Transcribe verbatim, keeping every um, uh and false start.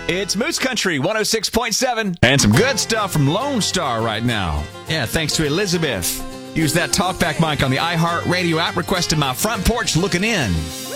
It's Moose Country one oh six point seven. And some good stuff from Lone Star right now. Yeah, thanks to Elizabeth. Use that talkback mic on the iHeartRadio app, requested My Front Porch Looking In.